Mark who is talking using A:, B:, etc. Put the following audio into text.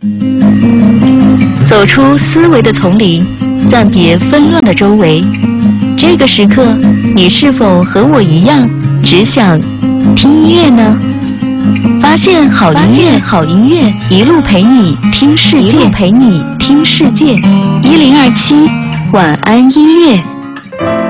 A: 走出思维的丛林，暂别纷乱的周围。这个时刻，你是否和我一样，只想听音乐呢？发现好音乐，一路陪你听世界。1027晚安音乐。